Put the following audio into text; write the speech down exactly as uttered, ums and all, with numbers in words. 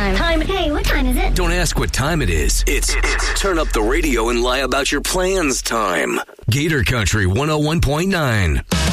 time. Time. Hey, what time is it? Don't ask what time it is. It's, it's turn up the radio and lie about your plans time. Gator Country one oh one point nine.